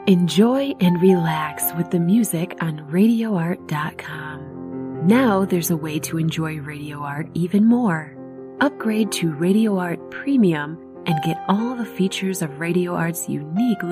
Enjoy and relax with the music on RadioArt.com. Now there's a way to enjoy Radio Art even more. Upgrade to Radio Art Premium and get all the features of Radio Art's unique